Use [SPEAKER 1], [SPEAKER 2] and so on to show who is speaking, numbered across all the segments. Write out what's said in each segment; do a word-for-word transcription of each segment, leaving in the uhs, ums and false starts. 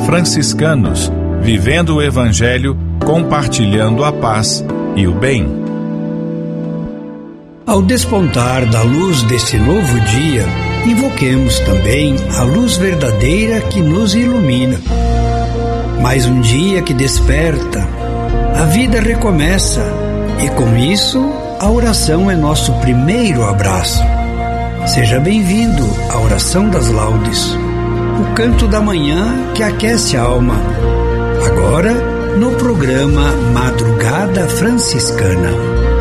[SPEAKER 1] Franciscanos, vivendo o Evangelho, compartilhando a paz e o bem.
[SPEAKER 2] Ao despontar da luz desse novo dia, invoquemos também a luz verdadeira que nos ilumina. Mais um dia que desperta, a vida recomeça e com isso a oração é nosso primeiro abraço. Seja bem-vindo à Oração das Laudes, o canto da manhã que aquece a alma. Agora, no programa Madrugada Franciscana.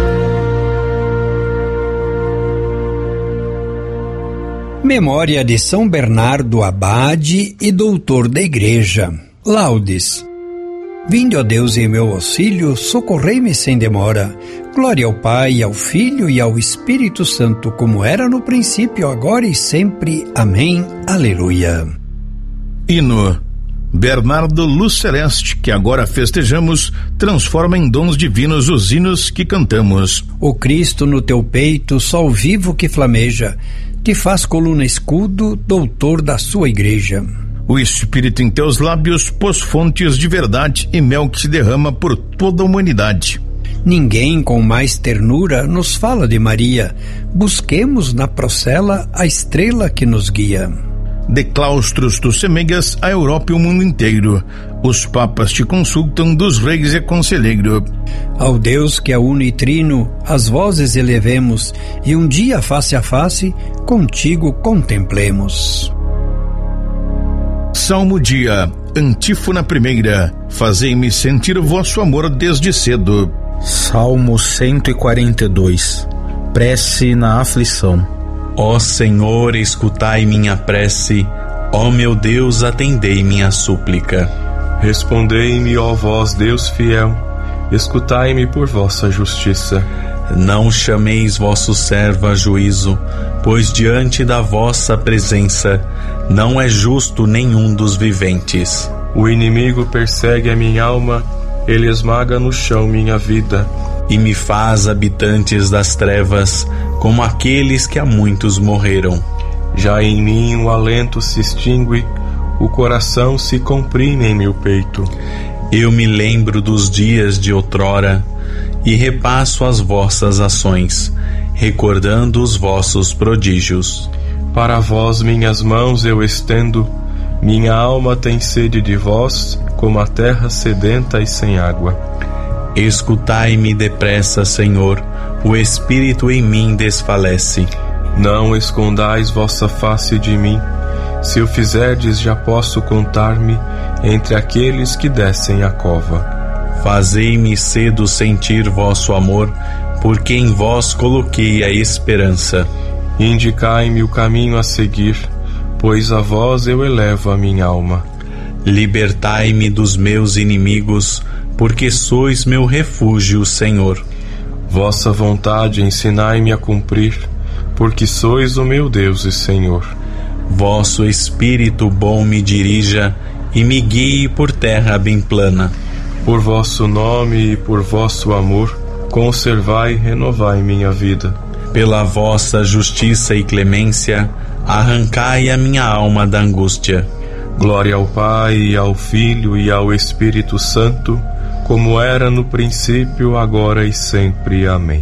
[SPEAKER 2] Memória de São Bernardo Abade e doutor da Igreja. Laudes. Vinde, ó Deus, em meu auxílio, socorrei-me sem demora. Glória ao Pai, ao Filho e ao Espírito Santo, como era no princípio, agora e sempre. Amém. Aleluia.
[SPEAKER 3] Hino. Bernardo Luz Celeste, que agora festejamos, transforma em dons divinos os hinos que cantamos.
[SPEAKER 2] O Cristo no teu peito, sol vivo que flameja, te faz coluna escudo, doutor da sua igreja.
[SPEAKER 3] O Espírito em teus lábios pôs fontes de verdade e mel que se derrama por toda a humanidade.
[SPEAKER 2] Ninguém com mais ternura nos fala de Maria. Busquemos na procela a estrela que nos guia.
[SPEAKER 3] De claustros tu semegas a Europa e o mundo inteiro. Os papas te consultam, dos reis é conselheiro.
[SPEAKER 2] Ao Deus que é uno e trino, as vozes elevemos, e um dia face a face, contigo contemplemos.
[SPEAKER 3] Salmo dia, antífona primeira, fazei-me sentir vosso amor desde cedo.
[SPEAKER 4] Salmo cento e quarenta e dois, prece na aflição.
[SPEAKER 5] Ó Senhor, escutai minha prece, ó meu Deus, atendei minha súplica.
[SPEAKER 6] Respondei-me, ó vós, Deus fiel, escutai-me por vossa justiça.
[SPEAKER 5] Não chameis vosso servo a juízo, pois diante da vossa presença não é justo nenhum dos viventes.
[SPEAKER 6] O inimigo persegue a minha alma, ele esmaga no chão minha vida.
[SPEAKER 5] E me faz habitantes das trevas, como aqueles que há muitos morreram.
[SPEAKER 6] Já em mim o alento se extingue, o coração se comprime em meu peito.
[SPEAKER 5] Eu me lembro dos dias de outrora, e repasso as vossas ações, recordando os vossos prodígios.
[SPEAKER 6] Para vós minhas mãos eu estendo, minha alma tem sede de vós, como a terra sedenta e sem água.
[SPEAKER 5] Escutai-me depressa, Senhor, o espírito em mim desfalece.
[SPEAKER 6] Não escondais vossa face de mim, se o fizerdes já posso contar-me entre aqueles que descem a cova.
[SPEAKER 5] Fazei-me cedo sentir vosso amor, porque em vós coloquei a esperança.
[SPEAKER 6] Indicai-me o caminho a seguir, pois a vós eu elevo a minha alma.
[SPEAKER 5] Libertai-me dos meus inimigos, porque sois meu refúgio, Senhor.
[SPEAKER 6] Vossa vontade ensinai-me a cumprir, porque sois o meu Deus e Senhor.
[SPEAKER 5] Vosso Espírito bom me dirija e me guie por terra bem plana.
[SPEAKER 6] Por vosso nome e por vosso amor, conservai e renovai minha vida.
[SPEAKER 5] Pela vossa justiça e clemência, arrancai a minha alma da angústia.
[SPEAKER 6] Glória ao Pai, e ao Filho e ao Espírito Santo, como era no princípio, agora e sempre. Amém.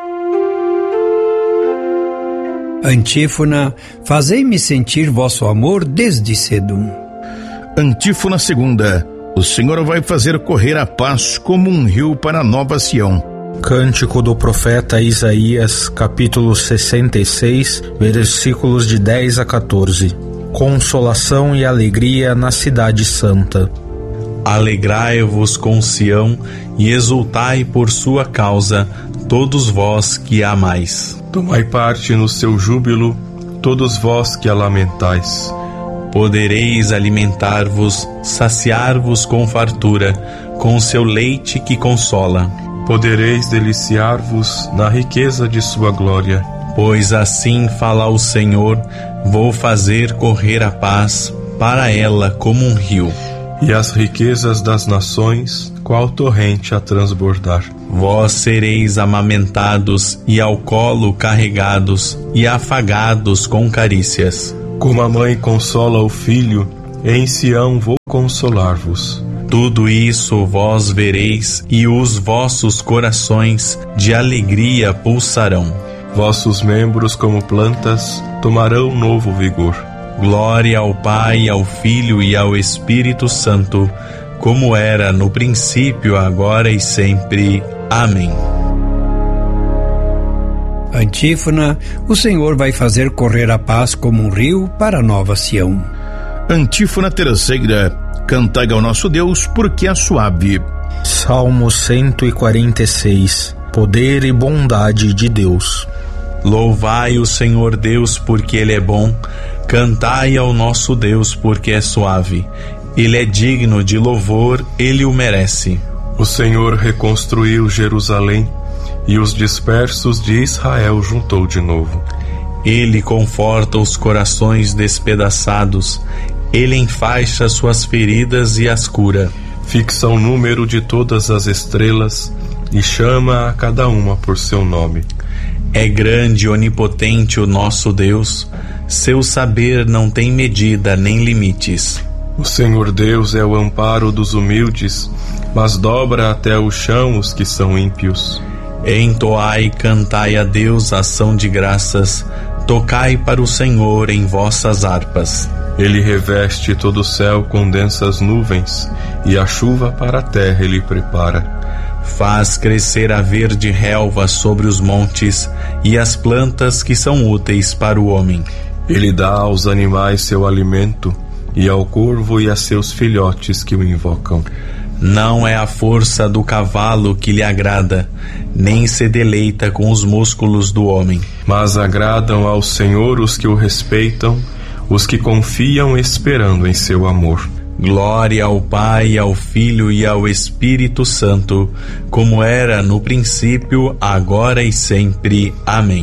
[SPEAKER 2] Antífona, fazei-me sentir vosso amor desde cedo.
[SPEAKER 3] Antífona segunda. O Senhor vai fazer correr a paz como um rio para a nova Sião.
[SPEAKER 4] Cântico do profeta Isaías, capítulo sessenta e seis, versículos de dez a quatorze. Consolação e alegria na cidade santa.
[SPEAKER 5] Alegrai-vos com Sião e exultai por sua causa, todos vós que a amais.
[SPEAKER 6] Tomai parte no seu júbilo, todos vós que a lamentais.
[SPEAKER 5] Podereis alimentar-vos, saciar-vos com fartura, com seu leite que consola.
[SPEAKER 6] Podereis deliciar-vos na riqueza de sua glória.
[SPEAKER 5] Pois assim fala o Senhor, vou fazer correr a paz para ela como um rio.
[SPEAKER 6] E as riquezas das nações, qual torrente a transbordar.
[SPEAKER 5] Vós sereis amamentados e ao colo carregados e afagados com carícias.
[SPEAKER 6] Como a mãe consola o filho, em Sião vou consolar-vos.
[SPEAKER 5] Tudo isso vós vereis, e os vossos corações de alegria pulsarão.
[SPEAKER 6] Vossos membros, como plantas, tomarão novo vigor.
[SPEAKER 5] Glória ao Pai, ao Filho e ao Espírito Santo, como era no princípio, agora e sempre. Amém.
[SPEAKER 2] Antífona: o Senhor vai fazer correr a paz como um rio para a Nova Sião.
[SPEAKER 3] Antífona terceira: cantai ao nosso Deus, porque é suave.
[SPEAKER 4] Salmo cento e quarenta e seis. Poder e bondade de Deus.
[SPEAKER 5] Louvai o Senhor Deus, porque Ele é bom. Cantai ao nosso Deus, porque é suave. Ele é digno de louvor, Ele o merece.
[SPEAKER 6] O Senhor reconstruiu Jerusalém, e os dispersos de Israel juntou de novo.
[SPEAKER 5] Ele conforta os corações despedaçados. Ele enfaixa suas feridas e as cura.
[SPEAKER 6] Fixa o número de todas as estrelas e chama a cada uma por seu nome.
[SPEAKER 5] É grande e onipotente o nosso Deus. Seu saber não tem medida nem limites.
[SPEAKER 6] O Senhor Deus é o amparo dos humildes, mas dobra até o chão os que são ímpios.
[SPEAKER 5] Entoai e cantai a Deus ação de graças. Tocai para o Senhor em vossas harpas.
[SPEAKER 6] Ele reveste todo o céu com densas nuvens, e a chuva para a terra ele prepara.
[SPEAKER 5] Faz crescer a verde relva sobre os montes e as plantas que são úteis para o homem.
[SPEAKER 6] Ele dá aos animais seu alimento, e ao corvo e a seus filhotes que o invocam.
[SPEAKER 5] Não é a força do cavalo que lhe agrada, nem se deleita com os músculos do homem.
[SPEAKER 6] Mas agradam ao Senhor os que o respeitam, os que confiam esperando em seu amor.
[SPEAKER 5] Glória ao Pai, ao Filho e ao Espírito Santo, como era no princípio, agora e sempre. Amém.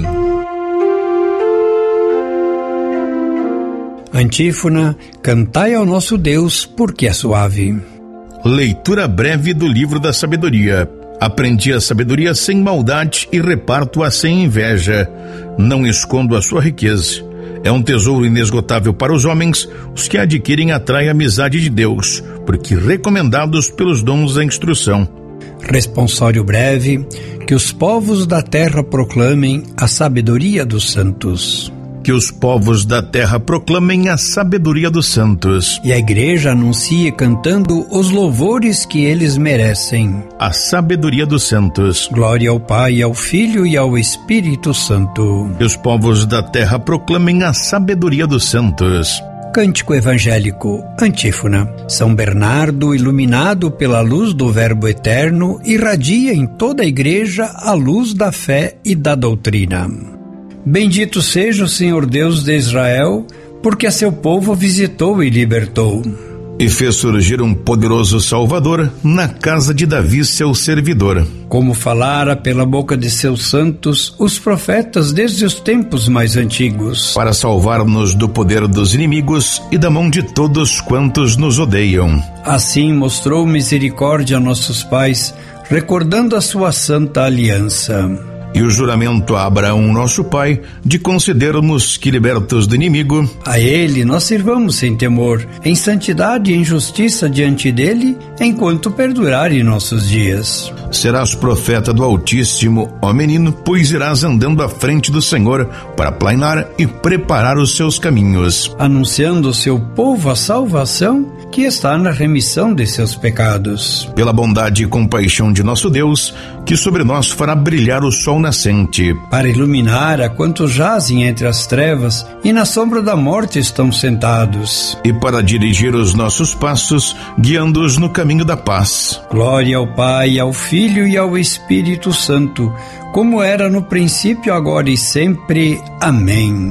[SPEAKER 2] Antífona: cantai ao nosso Deus, porque é suave.
[SPEAKER 3] Leitura breve do livro da sabedoria. Aprendi a sabedoria sem maldade e reparto-a sem inveja. Não escondo a sua riqueza. É um tesouro inesgotável para os homens. Os que a adquirem atraem a amizade de Deus, porque recomendados pelos dons da instrução.
[SPEAKER 2] Responsório breve: que os povos da terra proclamem a sabedoria dos santos.
[SPEAKER 3] Que os povos da terra proclamem a sabedoria dos santos.
[SPEAKER 2] E a igreja anuncie cantando os louvores que eles merecem.
[SPEAKER 3] A sabedoria dos santos.
[SPEAKER 2] Glória ao Pai, ao Filho e ao Espírito Santo.
[SPEAKER 3] Que os povos da terra proclamem a sabedoria dos santos.
[SPEAKER 2] Cântico evangélico, Antífona. São Bernardo, iluminado pela luz do Verbo eterno, irradia em toda a igreja a luz da fé e da doutrina. Bendito seja o Senhor Deus de Israel, porque a seu povo visitou e libertou.
[SPEAKER 3] E fez surgir um poderoso Salvador na casa de Davi, seu servidor.
[SPEAKER 2] Como falara pela boca de seus santos os profetas desde os tempos mais antigos.
[SPEAKER 3] Para salvar-nos do poder dos inimigos e da mão de todos quantos nos odeiam.
[SPEAKER 2] Assim mostrou misericórdia a nossos pais, recordando a sua santa aliança.
[SPEAKER 3] E o juramento a Abraão, nosso pai, de conceder-nos que, libertos do inimigo,
[SPEAKER 2] a ele nós sirvamos sem temor, em santidade e em justiça diante dele, enquanto perdurarem nossos dias.
[SPEAKER 3] Serás profeta do Altíssimo, ó menino, pois irás andando à frente do Senhor para planear e preparar os seus caminhos,
[SPEAKER 2] anunciando ao seu povo a salvação que está na remissão de seus pecados.
[SPEAKER 3] Pela bondade e compaixão de nosso Deus, que sobre nós fará brilhar o sol nascente,
[SPEAKER 2] para iluminar a quantos jazem entre as trevas e na sombra da morte estão sentados,
[SPEAKER 3] e para dirigir os nossos passos, guiando-os no caminho da paz.
[SPEAKER 2] Glória ao Pai, ao Filho e ao Espírito Santo, como era no princípio, agora e sempre. Amém.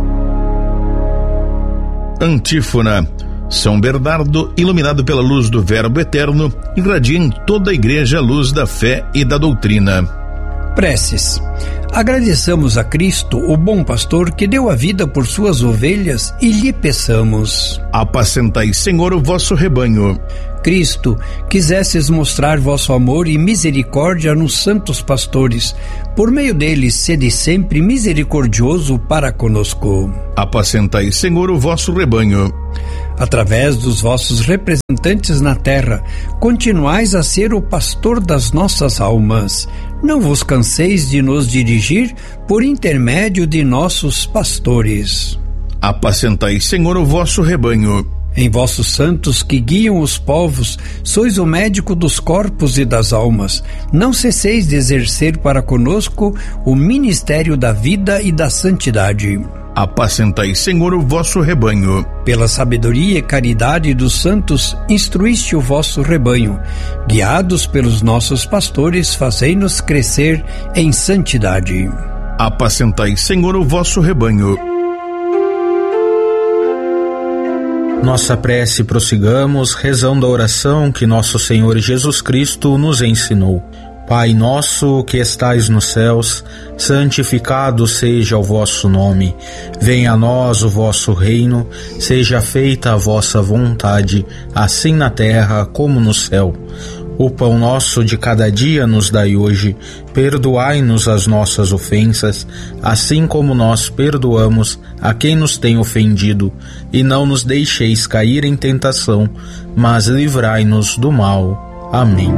[SPEAKER 3] Antífona. São Bernardo, iluminado pela luz do Verbo eterno, irradia em toda a igreja a luz da fé e da doutrina.
[SPEAKER 2] Preces. Agradeçamos a Cristo, o bom pastor, que deu a vida por suas ovelhas, e lhe peçamos:
[SPEAKER 3] apacentai, Senhor, o vosso rebanho.
[SPEAKER 2] Cristo, quisesses mostrar vosso amor e misericórdia nos santos pastores, por meio deles sede sempre misericordioso para conosco.
[SPEAKER 3] Apacentai, Senhor, o vosso rebanho.
[SPEAKER 2] Através dos vossos representantes na terra, continuais a ser o pastor das nossas almas. Não vos canseis de nos dirigir por intermédio de nossos pastores.
[SPEAKER 3] Apacentai, Senhor, o vosso rebanho.
[SPEAKER 2] Em vossos santos que guiam os povos, sois o médico dos corpos e das almas. Não cesseis de exercer para conosco o ministério da vida e da santidade.
[SPEAKER 3] Apacentai, Senhor, o vosso rebanho.
[SPEAKER 2] Pela sabedoria e caridade dos santos, instruíste o vosso rebanho. Guiados pelos nossos pastores, fazei-nos crescer em santidade.
[SPEAKER 3] Apacentai, Senhor, o vosso rebanho.
[SPEAKER 4] Nossa prece prossigamos, rezando a oração que nosso Senhor Jesus Cristo nos ensinou. Pai nosso que estais nos céus, santificado seja o vosso nome. Venha a nós o vosso reino, seja feita a vossa vontade, assim na terra como no céu. O pão nosso de cada dia nos dai hoje, perdoai-nos as nossas ofensas, assim como nós perdoamos a quem nos tem ofendido, e não nos deixeis cair em tentação, mas livrai-nos do mal. Amém.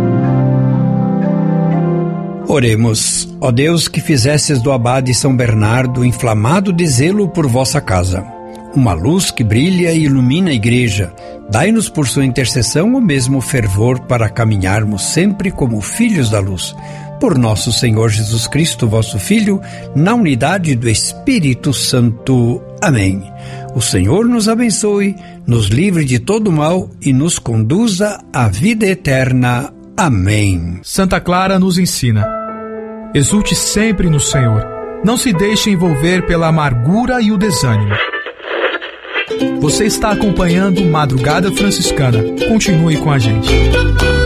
[SPEAKER 2] Oremos. Ó Deus, que fizestes do abade São Bernardo inflamado de zelo por vossa casa, uma luz que brilha e ilumina a igreja, dai-nos por sua intercessão o mesmo fervor para caminharmos sempre como filhos da luz. Por nosso Senhor Jesus Cristo, vosso Filho, na unidade do Espírito Santo. Amém. O Senhor nos abençoe, nos livre de todo mal e nos conduza à vida eterna. Amém.
[SPEAKER 7] Santa Clara nos ensina: exulte sempre no Senhor. Não se deixe envolver pela amargura e o desânimo. Você está acompanhando Madrugada Franciscana. Continue com a gente.